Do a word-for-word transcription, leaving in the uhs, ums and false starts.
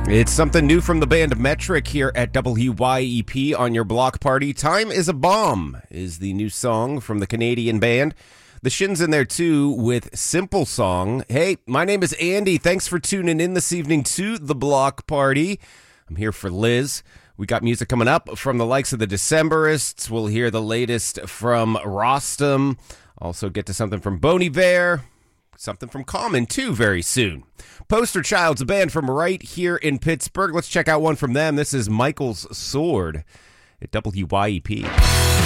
It's something new from the band Metric here at W Y E P on your block party. Time is a Bomb is the new song from the Canadian band. The Shins in there too with Simple Song. Hey, my name is Andy. Thanks for tuning in this evening to the block party. I'm here for Liz. We got music coming up from the likes of the Decemberists. We'll hear the latest from Rostam. Also get to something from Bon Iver. Something from Common, too, very soon. Poster Child's a band from right here in Pittsburgh. Let's check out one from them. This is Michael's Sword at W Y E P.